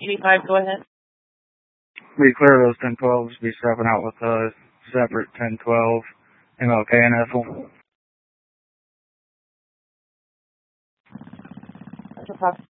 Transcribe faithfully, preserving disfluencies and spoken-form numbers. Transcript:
eighty-five, go ahead. Be clear those ten twelves, be stepping out with a separate ten twelve M L K and Ethel. That's a